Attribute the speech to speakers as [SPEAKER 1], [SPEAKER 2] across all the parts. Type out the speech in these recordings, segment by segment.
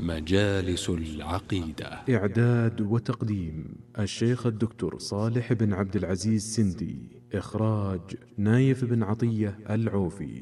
[SPEAKER 1] مجالس العقيدة.
[SPEAKER 2] إعداد وتقديم الشيخ الدكتور صالح بن عبد العزيز سندي. إخراج نايف بن عطية العوفي.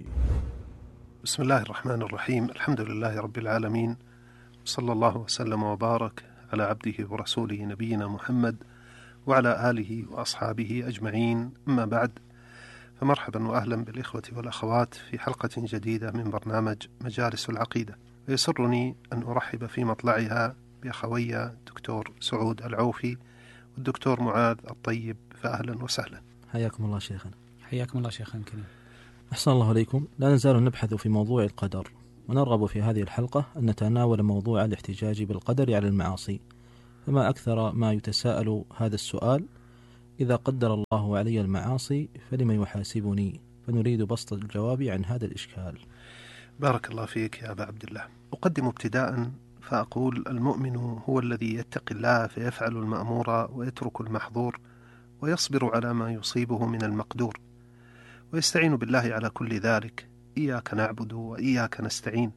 [SPEAKER 3] بسم الله الرحمن الرحيم. الحمد لله رب العالمين، صلى الله وسلم وبارك على عبده ورسوله نبينا محمد وعلى آله وأصحابه أجمعين، أما بعد، فمرحبا وأهلا بالإخوة والأخوات في حلقة جديدة من برنامج مجالس العقيدة. ويسرني أن أرحب في مطلعها بأخوي الدكتور سعود العوفي والدكتور معاذ الطيب، فأهلا وسهلا.
[SPEAKER 4] حياكم الله شيخنا.
[SPEAKER 5] حياكم الله شيخنا الكريم.
[SPEAKER 4] أحسن الله عليكم. لا نزال نبحث في موضوع القدر، ونرغب في هذه الحلقة أن نتناول موضوع الاحتجاج بالقدر على المعاصي. فما أكثر ما يتساءل هذا السؤال: إذا قدر الله علي المعاصي فلم يحاسبني؟ فنريد بسط الجواب عن هذا الإشكال.
[SPEAKER 3] بارك الله فيك يا أبا عبد الله. أقدم ابتداء فأقول: المؤمن هو الذي يتقي الله فيفعل المأمور ويترك المحظور، ويصبر على ما يصيبه من المقدور، ويستعين بالله على كل ذلك. إياك نعبد وإياك نستعين.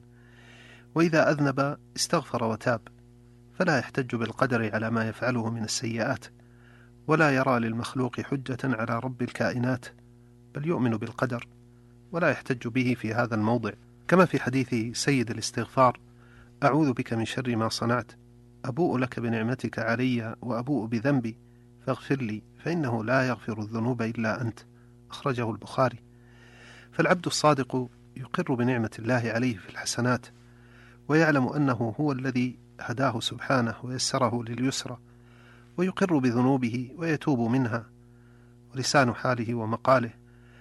[SPEAKER 3] وإذا أذنب استغفر وتاب، فلا يحتج بالقدر على ما يفعله من السيئات، ولا يرى للمخلوق حجة على رب الكائنات، بل يؤمن بالقدر ولا يحتج به في هذا الموضع، كما في حديث سيد الاستغفار: أعوذ بك من شر ما صنعت، أبوء لك بنعمتك علي وأبوء بذنبي فاغفر لي فإنه لا يغفر الذنوب إلا أنت. أخرجه البخاري. فالعبد الصادق يقر بنعمة الله عليه في الحسنات، ويعلم أنه هو الذي هداه سبحانه ويسره لليسرى، ويقر بذنوبه ويتوب منها، ولسان حاله ومقاله: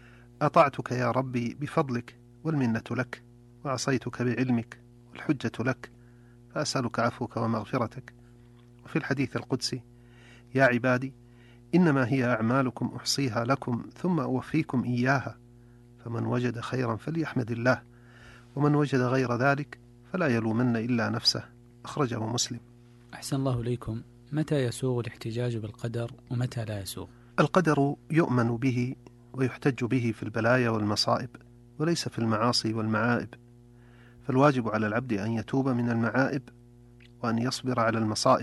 [SPEAKER 3] أطعتك يا ربي بفضلك والمنة لك، وعصيتك بعلمك والحجة لك، فأسألك عفوك ومغفرتك. وفي الحديث القدسي: يا عبادي إنما هي أعمالكم أحصيها لكم ثم أوفيكم إياها، فمن وجد خيرا فليحمد الله، ومن وجد غير ذلك فلا يلومن إلا نفسه. أخرجه مسلم.
[SPEAKER 5] أحسن الله إليكم. متى يسوغ الاحتجاج بالقدر ومتى لا يسوغ؟
[SPEAKER 3] القدر يؤمن به ويحتج به في البلايا والمصائب، وليس في المعاصي والمعائب. فالواجب على العبد أن يتوب من المعائب وأن يصبر على المصائب.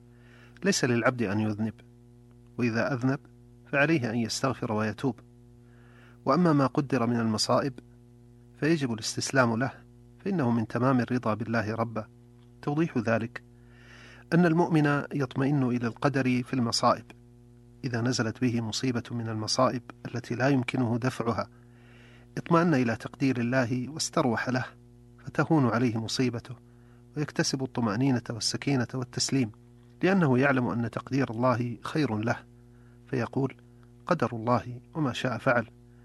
[SPEAKER 3] ليس للعبد أن يذنب، وإذا أذنب فعليه أن يستغفر ويتوب. وأما ما قدر من المصائب فيجب الاستسلام له، فإنه من تمام الرضا بالله ربا. توضيح ذلك أن المؤمن يطمئن إلى القدر في المصائب. إذا نزلت به مصيبة من المصائب التي لا يمكنه دفعها، اطمأن إلى تقدير الله واستروح له، فتهون عليه مصيبته، ويكتسب الطمأنينة والسكينة والتسليم، لأنه يعلم أن تقدير الله خير له، فيقول: قدر الله وما شاء فعل.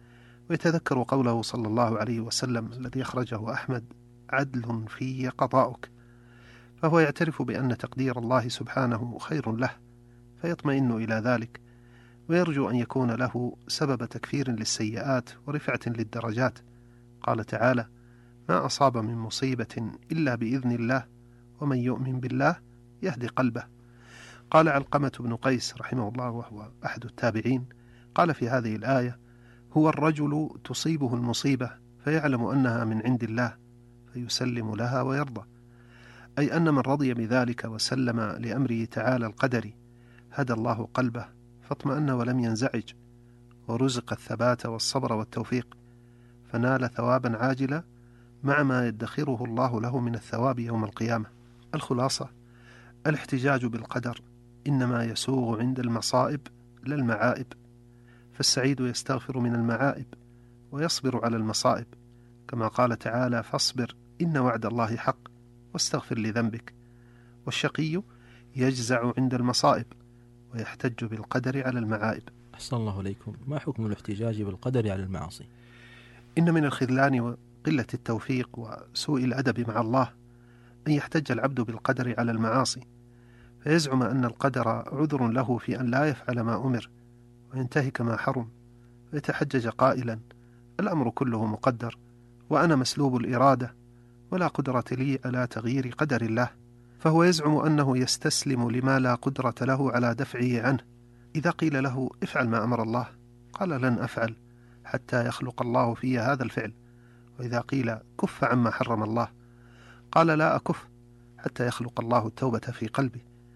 [SPEAKER 3] ويتذكر قوله صلى الله عليه وسلم الذي أخرجه أحمد: عدل في قضاؤك. فهو يعترف بأن تقدير الله سبحانه خير له، فيطمئن إلى ذلك، ويرجو أن يكون له سبب تكفير للسيئات ورفعة للدرجات. قال تعالى: ما أصاب من مصيبة إلا بإذن الله، ومن يؤمن بالله يهدي قلبه. قال علقمة بن قيس رحمه الله وهو أحد التابعين، قال في هذه الآية: هو الرجل تصيبه المصيبة فيعلم أنها من عند الله فيسلم لها ويرضى، أي أن من رضي بذلك وسلم لأمره تعالى القدري هدى الله قلبه فاطمأن ولم ينزعج، ورزق الثبات والصبر والتوفيق، فنال ثوابا عاجلا مع ما يدخره الله له من الثواب يوم القيامة. الخلاصة: الاحتجاج بالقدر إنما يسوغ عند المصائب لا المعائب، فالسعيد يستغفر من المعائب ويصبر على المصائب، كما قال تعالى: فاصبر إن وعد الله حق واستغفر لذنبك. والشقي يجزع عند المصائب ويحتج بالقدر على المعائب.
[SPEAKER 4] أحسن الله عليكم. ما حكم الاحتجاج بالقدر على المعاصي؟
[SPEAKER 3] إن من الخذلان وقلة التوفيق وسوء الأدب مع الله أن يحتج العبد بالقدر على المعاصي، فيزعم أن القدر عذر له في أن لا يفعل ما أمر وينتهك ما حرم، ويتحجج قائلا: الأمر كله مقدر، وأنا مسلوب الإرادة، ولا قدرة لي على تغيير قدر الله. فهو يزعم أنه يستسلم لما لا قدرة له على دفعه عنه. إذا قيل له: افعل ما أمر الله، قال: لن أفعل حتى يخلق الله في هذا الفعل. وإذا قيل: كف عما حرم الله، قال: لا أكف حتى يخلق الله التوبة في قلبه.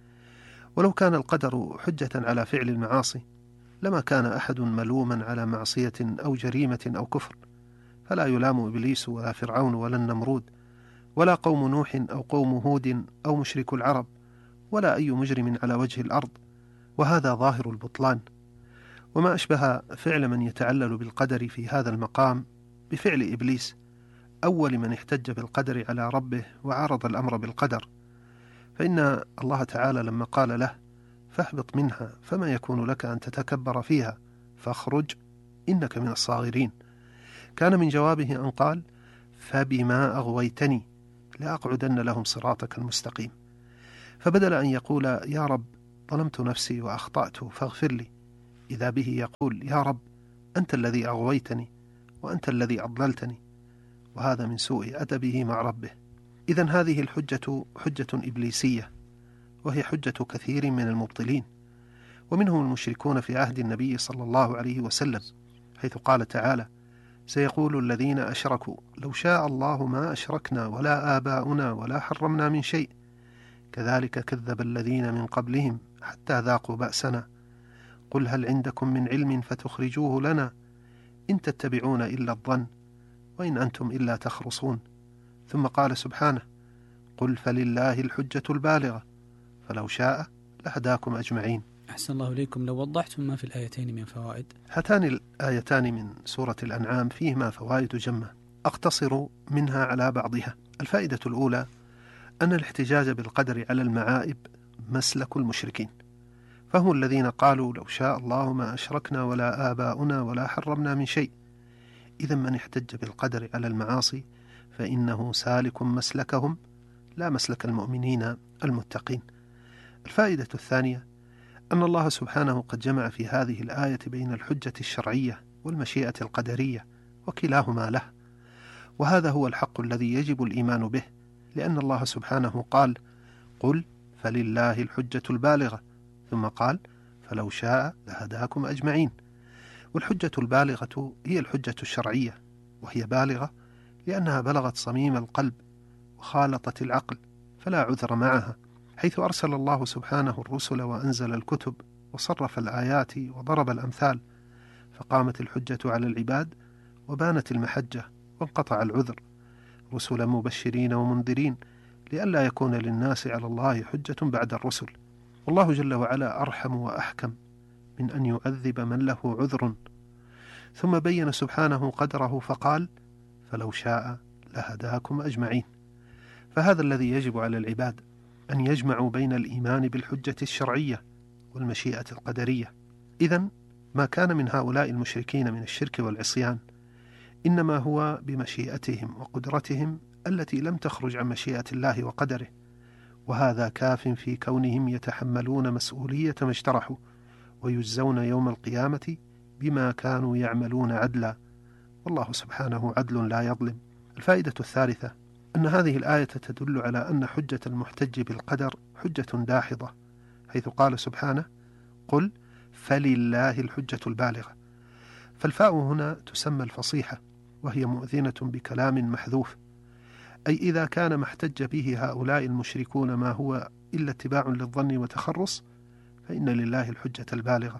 [SPEAKER 3] ولو كان القدر حجة على فعل المعاصي لما كان أحد ملوما على معصية أو جريمة أو كفر، فلا يلام إبليس ولا فرعون ولا النمرود ولا قوم نوح أو قوم هود أو مشرك العرب ولا أي مجرم على وجه الأرض، وهذا ظاهر البطلان. وما أشبه فعل من يتعلل بالقدر في هذا المقام بفعل إبليس أول من احتج بالقدر على ربه وعارض الأمر بالقدر، فإن الله تعالى لما قال له فاهبط منها فما يكون لك أن تتكبر فيها فاخرج إنك من الصاغرين، كان من جوابه أن قال فبما أغويتني لأقعدن لهم صراطك المستقيم. فبدل أن يقول يا رب ظلمت نفسي وأخطأت فاغفر لي، إذا به يقول يا رب أنت الذي أغويتني وأنت الذي أضللتني، وهذا من سوء أدبه مع ربه. إذن هذه الحجة حجة إبليسية، وهي حجة كثير من المبطلين، ومنهم المشركون في عهد النبي صلى الله عليه وسلم، حيث قال تعالى سيقول الذين أشركوا لو شاء الله ما أشركنا ولا آباؤنا ولا حرمنا من شيء كذلك كذب الذين من قبلهم حتى ذاقوا بأسنا قل هل عندكم من علم فتخرجوه لنا إن تتبعون إلا الظن وإن أنتم إلا تخرصون. ثم قال سبحانه قل فلله الحجة البالغة فلو شاء لهداكم أجمعين.
[SPEAKER 5] أحسن الله إليكم، لو وضحتم ما في الآيتين من فوائد.
[SPEAKER 3] هاتان الآيتان من سورة الأنعام فيهما فوائد جمة أقتصر منها على بعضها. الفائدة الأولى أن الاحتجاج بالقدر على المعائب مسلك المشركين، فهم الذين قالوا لو شاء الله ما أشركنا ولا آباؤنا ولا حرمنا من شيء. إذا من احتج بالقدر على المعاصي فإنه سالك مسلكهم لا مسلك المؤمنين المتقين. الفائدة الثانية أن الله سبحانه قد جمع في هذه الآية بين الحجة الشرعية والمشيئة القدرية، وكلاهما له، وهذا هو الحق الذي يجب الإيمان به، لأن الله سبحانه قال قل فلله الحجة البالغة، ثم قال فلو شاء لهداكم أجمعين. والحجة البالغة هي الحجة الشرعية، وهي بالغة لأنها بلغت صميم القلب وخالطت العقل، فلا عذر معها، حيث أرسل الله سبحانه الرسل وأنزل الكتب وصرف الآيات وضرب الأمثال، فقامت الحجة على العباد وبانت المحجة وانقطع العذر، رسلا مبشرين ومنذرين لئلا يكون للناس على الله حجة بعد الرسل. والله جل وعلا أرحم وأحكم من أن يعذب من له عذر. ثم بين سبحانه قدره فقال فلو شاء لهداكم أجمعين. فهذا الذي يجب على العباد أن يجمعوا بين الإيمان بالحجة الشرعية والمشيئة القدرية. إذن ما كان من هؤلاء المشركين من الشرك والعصيان إنما هو بمشيئتهم وقدرتهم التي لم تخرج عن مشيئة الله وقدره، وهذا كاف في كونهم يتحملون مسؤولية ما اجترحوا ويجزون يوم القيامة بما كانوا يعملون عدلا، والله سبحانه عدل لا يظلم. الفائدة الثالثة أن هذه الآية تدل على أن حجة المحتج بالقدر حجة داحضة، حيث قال سبحانه قل فلله الحجة البالغة، فالفاء هنا تسمى الفصيحة، وهي مؤذنة بكلام محذوف، أي إذا كان ما احتج به هؤلاء المشركون ما هو إلا اتباع للظن وتخرص فإن لله الحجة البالغة.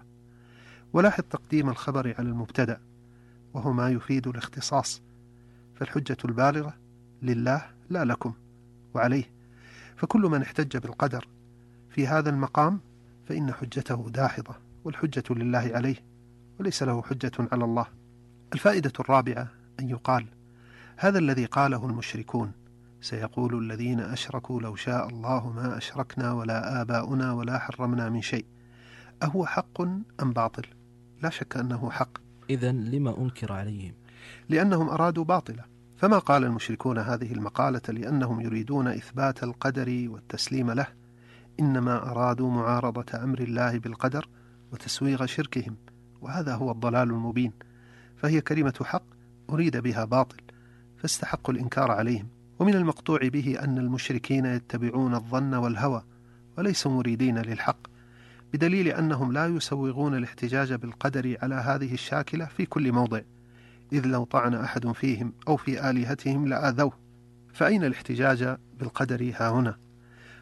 [SPEAKER 3] ولاحظ تقديم الخبر على المبتدأ وهو ما يفيد الاختصاص، فالحجة البالغة لله لا لكم وعليه، فكل من احتج بالقدر في هذا المقام فإن حجته داحضة، والحجة لله عليه وليس له حجة على الله. الفائدة الرابعة أن يقال هذا الذي قاله المشركون سيقول الذين أشركوا لو شاء الله ما أشركنا ولا آباؤنا ولا حرمنا من شيء، أهو حق أم باطل؟ لا شك أنه حق.
[SPEAKER 4] إذن لما أنكر عليهم؟
[SPEAKER 3] لأنهم أرادوا باطلا. فما قال المشركون هذه المقالة لأنهم يريدون إثبات القدر والتسليم له، إنما أرادوا معارضة أمر الله بالقدر وتسويغ شركهم، وهذا هو الضلال المبين، فهي كلمة حق أريد بها باطل فاستحقوا الإنكار عليهم. ومن المقطوع به أن المشركين يتبعون الظن والهوى وليسوا مريدين للحق، بدليل أنهم لا يسوغون الاحتجاج بالقدر على هذه الشاكلة في كل موضع، إذ لو طعن أحد فيهم أو في آلهتهم لآذوه، فأين الاحتجاج بالقدر ها هنا؟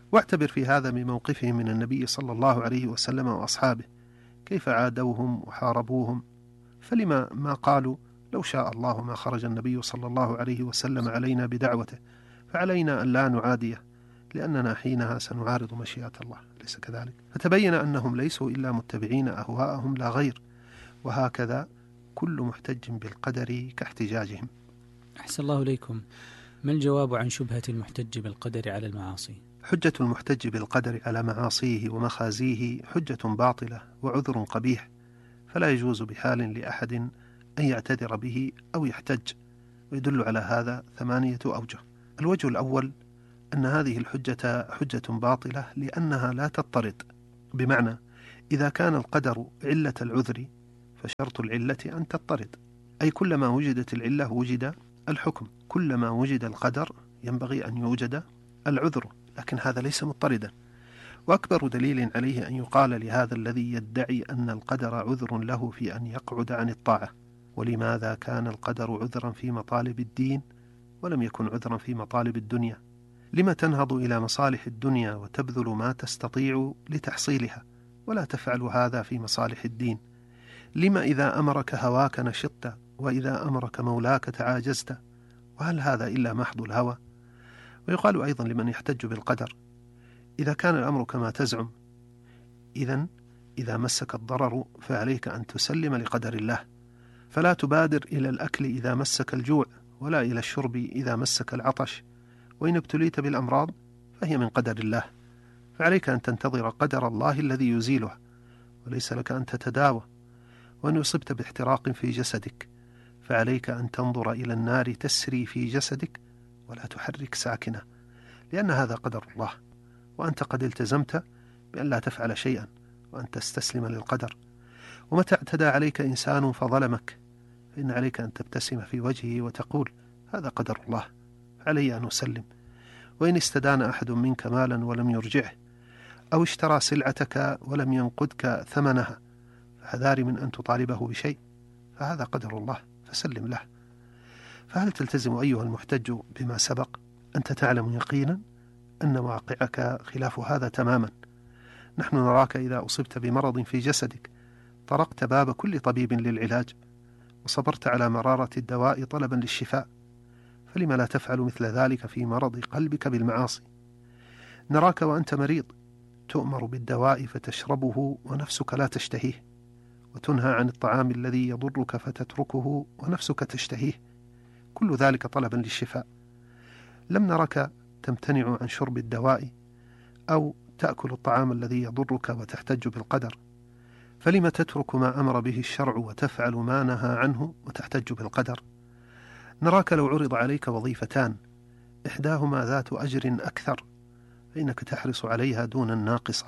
[SPEAKER 3] واعتبر في هذا بموقفهم من النبي صلى الله عليه وسلم وأصحابه، كيف عادوهم وحاربوهم، فلما ما قالوا لو شاء الله ما خرج النبي صلى الله عليه وسلم علينا بدعوته، فعلينا أن لا نعاديه لأننا حينها سنعارض مشيئة الله، ليس كذلك؟ فتبين أنهم ليسوا إلا متبعين أهواءهم لا غير، وهكذا كل محتج بالقدر كاحتجاجهم.
[SPEAKER 5] أحسن الله إليكم. ما الجواب عن شبهة المحتج بالقدر على المعاصي؟
[SPEAKER 3] حجة المحتج بالقدر على معاصيه ومخازيه حجة باطلة وعذر قبيح، فلا يجوز بحال لأحد أن يعتذر به أو يحتج، ويدل على هذا 8 أوجه. الوجه الأول أن هذه الحجة حجة باطلة لأنها لا تضطرد، بمعنى إذا كان القدر علة العذر فشرط العلة أن تضطرد، أي كلما وجدت العلة وجد الحكم، كلما وجد القدر ينبغي أن يوجد العذر، لكن هذا ليس مضطردا. وأكبر دليل عليه أن يقال لهذا الذي يدعي أن القدر عذر له في أن يقعد عن الطاعة: ولماذا كان القدر عذرا في مطالب الدين ولم يكن عذرا في مطالب الدنيا؟ لما تنهض إلى مصالح الدنيا وتبذل ما تستطيع لتحصيلها ولا تفعل هذا في مصالح الدين؟ لما إذا أمرك هواك نشطت وإذا أمرك مولاك تعاجزت؟ وهل هذا إلا محض الهوى؟ ويقال أيضا لمن يحتج بالقدر: إذا كان الأمر كما تزعم، إذا مسك الضرر فعليك أن تسلم لقدر الله، فلا تبادر إلى الأكل إذا مسك الجوع، ولا إلى الشرب إذا مسك العطش، وإن ابتليت بالأمراض فهي من قدر الله، فعليك أن تنتظر قدر الله الذي يزيلها، وليس لك أن تتداوى. وإن أصبت باحتراق في جسدك فعليك أن تنظر إلى النار تسري في جسدك ولا تحرك ساكنة، لأن هذا قدر الله، وأنت قد التزمت بأن لا تفعل شيئا وأن تستسلم للقدر. ومتى اعتدى عليك إنسان فظلمك فإن عليك أن تبتسم في وجهه وتقول: هذا قدر الله، علي أن أسلم. وإن استدان أحد منك مالا ولم يرجعه، أو اشترى سلعتك ولم ينقدك ثمنها، فحذار من أن تطالبه بشيء، فهذا قدر الله فسلم له. فهل تلتزم أيها المحتج بما سبق؟ أنت تعلم يقينا أن واقعك خلاف هذا تماما. نحن نراك إذا أصبت بمرض في جسدك طرقت باب كل طبيب للعلاج، وصبرت على مرارة الدواء طلبا للشفاء، فلما لا تفعل مثل ذلك في مرض قلبك بالمعاصي؟ نراك وأنت مريض تؤمر بالدواء فتشربه ونفسك لا تشتهيه، وتنهى عن الطعام الذي يضرك فتتركه ونفسك تشتهيه، كل ذلك طلبا للشفاء. لم نرك تمتنع عن شرب الدواء أو تأكل الطعام الذي يضرك وتحتج بالقدر، فلم تترك ما أمر به الشرع وتفعل ما نهى عنه وتحتج بالقدر؟ نراك لو عرض عليك وظيفتان إحداهما ذات أجر أكثر فإنك تحرص عليها دون الناقصة،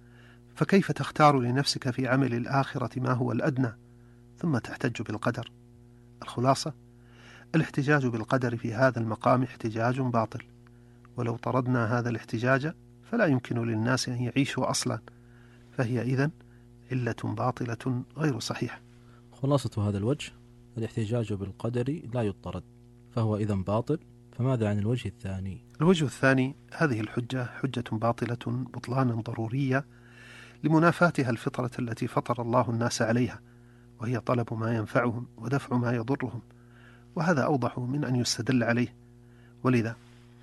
[SPEAKER 3] فكيف تختار لنفسك في عمل الآخرة ما هو الأدنى ثم تحتج بالقدر؟ الخلاصة: الاحتجاج بالقدر في هذا المقام احتجاج باطل، ولو طردنا هذا الاحتجاج فلا يمكن للناس أن يعيشوا أصلا، فهي إذن علة باطلة غير صحيحة.
[SPEAKER 4] خلاصة هذا الوجه: الاحتجاج بالقدر لا يضطرد، فهو إذن باطل. فماذا عن الوجه الثاني؟
[SPEAKER 3] الوجه الثاني: هذه الحجة حجة باطلة بطلانا ضرورية لمنافاتها الفطرة التي فطر الله الناس عليها، وهي طلب ما ينفعهم ودفع ما يضرهم، وهذا أوضح من أن يستدل عليه. ولذا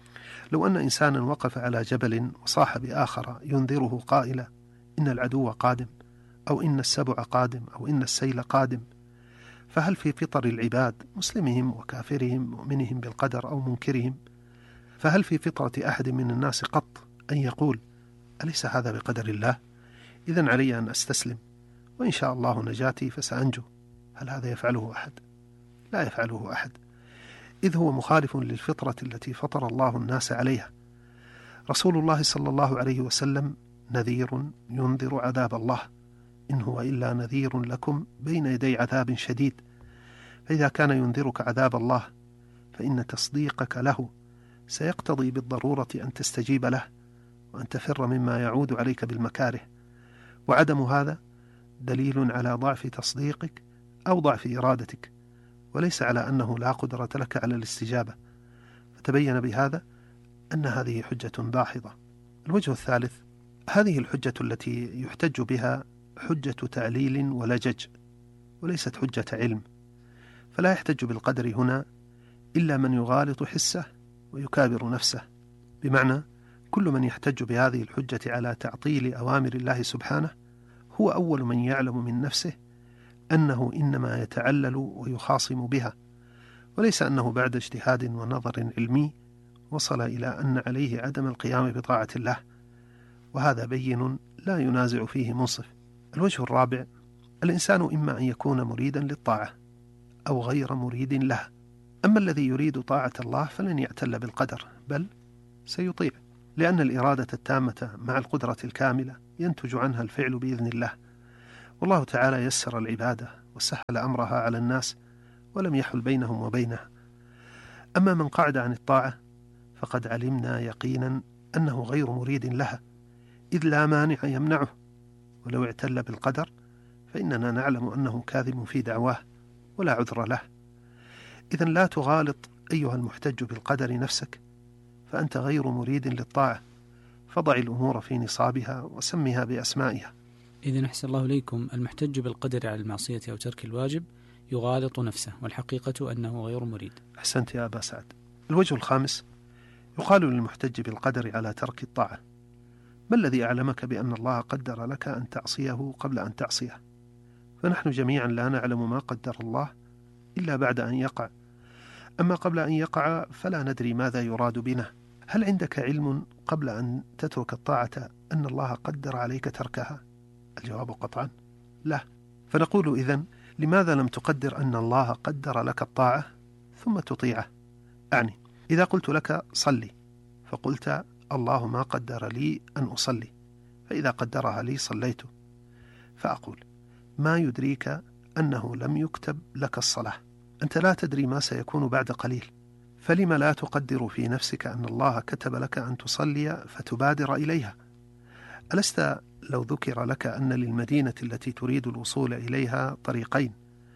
[SPEAKER 3] لو أن إنسانا وقف على جبل وصاح بآخر ينذره قائلا: إن العدو قادم، أو إن السبع قادم، أو إن السيل قادم، فهل في فطر العباد مسلمهم وكافرهم مؤمنهم بالقدر أو منكرهم، فهل في فطرة أحد من الناس قط أن يقول: أليس هذا بقدر الله؟ إذن علي أن أستسلم، وإن شاء الله نجاتي فسأنجو. هل هذا يفعله أحد؟ لا يفعله أحد، إذ هو مخالف للفطرة التي فطر الله الناس عليها. رسول الله صلى الله عليه وسلم نذير ينذر عذاب الله: إن هو إلا نذير لكم بين يدي عذاب شديد. فإذا كان ينذرك عذاب الله فإن تصديقك له سيقتضي بالضرورة أن تستجيب له وأن تفر مما يعود عليك بالمكاره، وعدم هذا دليل على ضعف تصديقك أو ضعف إرادتك، وليس على أنه لا قدرة لك على الاستجابة. فتبين بهذا أن هذه حجة داحضة. الوجه الثالث: هذه الحجة التي يحتج بها حجة تعليل ولجج، وليست حجة علم، فلا يحتج بالقدر هنا إلا من يغالط حسه ويكابر نفسه، بمعنى كل من يحتج بهذه الحجة على تعطيل أوامر الله سبحانه هو أول من يعلم من نفسه أنه إنما يتعلل ويخاصم بها، وليس أنه بعد اجتهاد ونظر علمي وصل إلى أن عليه عدم القيام بطاعة الله، وهذا بين لا ينازع فيه منصف. الوجه الرابع: الإنسان إما أن يكون مريدا للطاعة أو غير مريد لها، أما الذي يريد طاعة الله فلن يعتل بالقدر، بل سيطيع، لأن الإرادة التامة مع القدرة الكاملة ينتج عنها الفعل بإذن الله، والله تعالى يسر العبادة وسهل أمرها على الناس ولم يحل بينهم وبينها. أما من قعد عن الطاعة فقد علمنا يقينا أنه غير مريد لها، إذ لا مانع يمنعه، ولو اعتل بالقدر فإننا نعلم أنه كاذب في دعواه ولا عذر له. إذن لا تغالط أيها المحتج بالقدر نفسك، فأنت غير مريد للطاعة، فضع الأمور في نصابها وسمها بأسمائها.
[SPEAKER 5] إذن أحسن الله إليكم، المحتج بالقدر على المعصية أو ترك الواجب يغالط نفسه، والحقيقة أنه غير مريد.
[SPEAKER 3] أحسنت يا أبا سعد. الوجه الخامس: يقال للمحتج بالقدر على ترك الطاعة: ما الذي أعلمك بأن الله قدر لك أن تعصيه قبل أن تعصيه؟ فنحن جميعا لا نعلم ما قدر الله إلا بعد أن يقع، أما قبل أن يقع فلا ندري ماذا يراد بنا. هل عندك علم قبل أن تترك الطاعة أن الله قدر عليك تركها؟ الجواب قطعا لا. فنقول إذن: لماذا لم تقدر أن الله قدر لك الطاعة ثم تطيعه؟ أعني إذا قلت لك صلي فقلت الله ما قدر لي أن أصلي، فإذا قدرها لي صليت، فأقول: ما يدريك أنه لم يكتب لك الصلاة؟ أنت لا تدري ما سيكون بعد قليل، فلما لا تقدر في نفسك أن الله كتب لك أن تصلي فتبادر إليها؟ ألست لو ذكر لك أن للمدينة التي تريد الوصول إليها طريقين،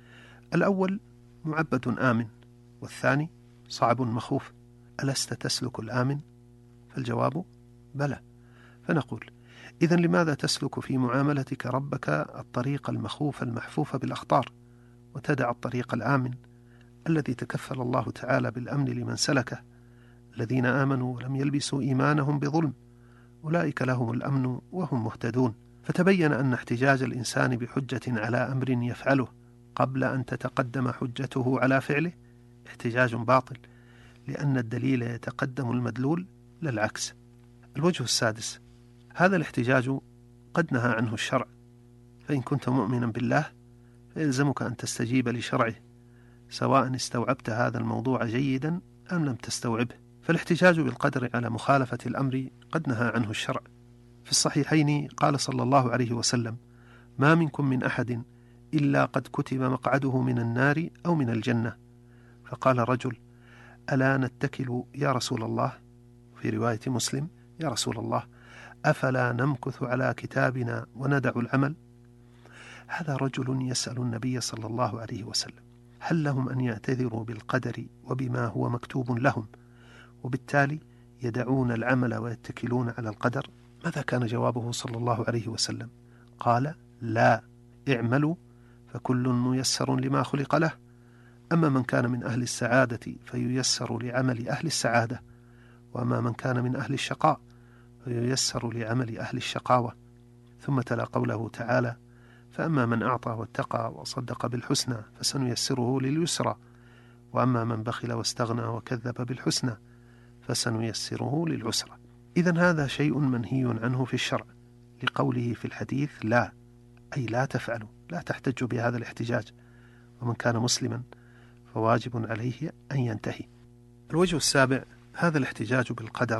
[SPEAKER 3] الأول معبد آمن والثاني صعب مخوف، ألست تسلك الآمن؟ فالجواب بلى. فنقول: إذن لماذا تسلك في معاملتك ربك الطريق المخوف المحفوف بالأخطار، وتدع الطريق الآمن الذي تكفل الله تعالى بالأمن لمن سلكه؟ الذين آمنوا ولم يلبسوا إيمانهم بظلم أولئك لهم الأمن وهم مهتدون. فتبين أن احتجاج الإنسان بحجة على أمر يفعله قبل أن تتقدم حجته على فعله احتجاج باطل، لأن الدليل يتقدم المدلول للعكس. الوجه السادس: هذا الاحتجاج قد نهى عنه الشرع، فإن كنت مؤمنا بالله فيلزمك أن تستجيب لشرعه، سواء استوعبت هذا الموضوع جيدا أم لم تستوعبه. فالاحتجاج بالقدر على مخالفة الأمر قد نهى عنه الشرع. في الصحيحين قال صلى الله عليه وسلم: ما منكم من أحد إلا قد كتب مقعده من النار أو من الجنة. فقال رجل: ألا نتكل يا رسول الله؟ في رواية مسلم: يا رسول الله أفلا نمكث على كتابنا وندع العمل؟ هذا رجل يسأل النبي صلى الله عليه وسلم هل لهم أن يعتذروا بالقدر وبما هو مكتوب لهم، وبالتالي يدعون العمل ويتكلون على القدر؟ ماذا كان جوابه صلى الله عليه وسلم؟ قال: لا، اعملوا فكل ميسر لما خلق له، أما من كان من أهل السعادة فييسر لعمل أهل السعادة، وأما من كان من أهل الشقاء فييسر لعمل أهل الشقاوة. ثم تلا قوله تعالى: فأما من أعطى واتقى وصدق بالحسنى فسنيسره لليسرى، وأما من بخل واستغنى وكذب بالحسنى فسنيسره للعسرى. إذن هذا شيء منهي عنه في الشرع، لقوله في الحديث لا، أي لا تفعلوا، لا تحتج بهذا الاحتجاج، ومن كان مسلما فواجب عليه أن ينتهي. الوجه السابع: هذا الاحتجاج بالقدر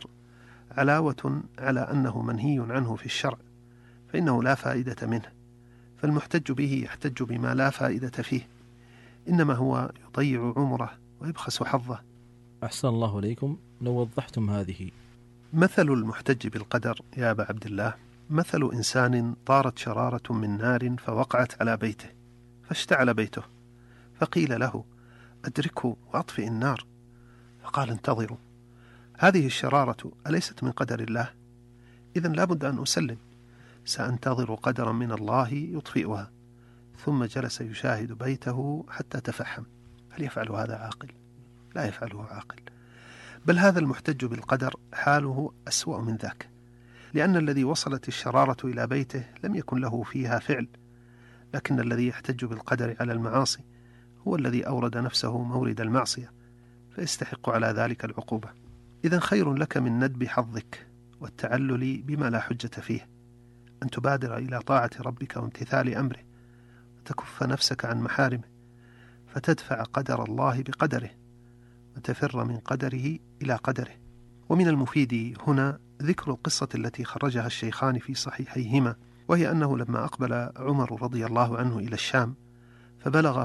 [SPEAKER 3] علاوة على أنه منهي عنه في الشرع، فإنه لا فائدة منه، فالمحتج به يحتج بما لا فائدة فيه، إنما هو يضيع عمره ويبخس حظه.
[SPEAKER 4] أحسن الله إليكم، لو وضحتم هذه.
[SPEAKER 3] مثل المحتج بالقدر يا أبا عبد الله مثل إنسان طارت شرارة من نار فوقعت على بيته فاشتعل بيته، فقيل له: أدركه وأطفئ النار، فقال: انتظروا، هذه الشرارة أليست من قدر الله؟ إذن لابد أن أسلم، سأنتظر قدرا من الله يطفئها. ثم جلس يشاهد بيته حتى تفحم. هل يفعل هذا عاقل؟ لا يفعله عاقل. بل هذا المحتج بالقدر حاله أسوأ من ذاك، لأن الذي وصلت الشرارة إلى بيته لم يكن له فيها فعل، لكن الذي يحتج بالقدر على المعاصي هو الذي أورد نفسه مورد المعصية، فيستحق على ذلك العقوبة. إذن خير لك من ندب حظك والتعلل بما لا حجة فيه أن تبادر إلى طاعة ربك وامتثال أمره، وتكف نفسك عن محارمه، فتدفع قدر الله بقدره، وتفر من قدره إلى قدره. ومن المفيد هنا ذكر القصة التي خرجها الشيخان في صحيحيهما، وهي أنه لما أقبل عمر رضي الله عنه إلى الشام فبلغه